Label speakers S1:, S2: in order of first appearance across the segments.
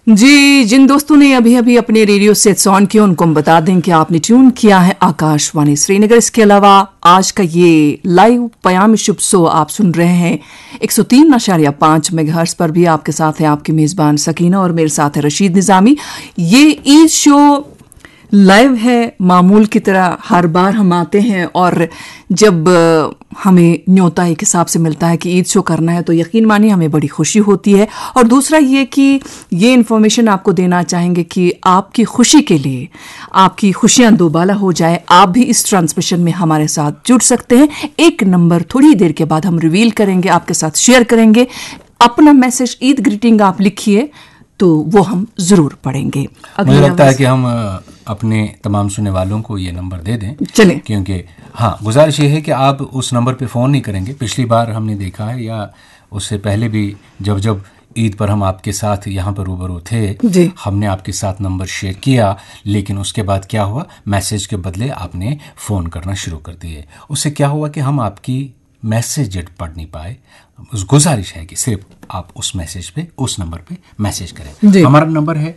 S1: जी, जिन दोस्तों ने अभी अभी अपने रेडियो सेट्स ऑन किए उनको हम बता दें कि आपने ट्यून किया है आकाशवाणी श्रीनगर। इसके अलावा आज का ये लाइव पयाम शुभ शो आप सुन रहे हैं 103.5 मेगाहर्ट्ज पर। भी आपके साथ है आपकी मेजबान सकीना और मेरे साथ है रशीद निजामी। ये ईद शो लाइव है, मामूल की तरह हर बार हम आते हैं और जब हमें न्योता एक हिसाब से मिलता है कि ईद शो करना है तो यकीन मानिए हमें बड़ी खुशी होती है। और दूसरा ये कि ये इन्फॉर्मेशन आपको देना चाहेंगे कि आपकी खुशी के लिए, आपकी खुशियां दोबाला हो जाए, आप भी इस ट्रांसमिशन में हमारे साथ जुड़ सकते हैं। एक नंबर थोड़ी देर के बाद हम रिवील करेंगे, आपके साथ शेयर करेंगे। अपना मैसेज ईद ग्रीटिंग आप लिखिए तो वो हम जरूर पढ़ेंगे।
S2: मुझे लगता है कि हम अपने तमाम सुनने वालों को ये नंबर दे दें,
S1: चलें,
S2: क्योंकि हाँ, गुजारिश ये है कि आप उस नंबर पे फ़ोन नहीं करेंगे। पिछली बार हमने देखा है या उससे पहले भी जब ईद पर हम आपके साथ यहाँ पर रूबरू थे, हमने आपके साथ नंबर शेयर किया, लेकिन उसके बाद क्या हुआ, मैसेज के बदले आपने फ़ोन करना शुरू कर दिए। उससे क्या हुआ कि हम आपकी मैसेज पढ़ नहीं पाए। उस गुजारिश है कि सिर्फ आप उस मैसेज पे, उस नंबर पे मैसेज करें। हमारा नंबर है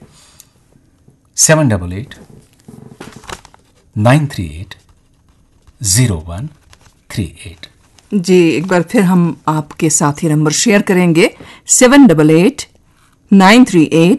S2: 7888-938-0138।
S1: जी, एक बार फिर हम आपके साथ ही नंबर शेयर करेंगे 788938